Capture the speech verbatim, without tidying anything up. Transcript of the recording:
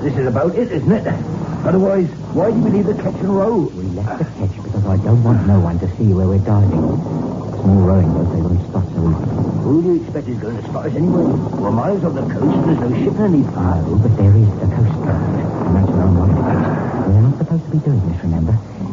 This is about it, isn't it? Otherwise, why did we leave the ketch and row? We left the ketch because I don't want no one to see where we're diving. Small rowing boat, they won't spot so easy. Who do you expect is going to spot us anyway? We're miles off the coast and there's no ship underneath. No, but there is the Coast Guard. Imagine on one of the coast. We're not supposed to be doing this, remember?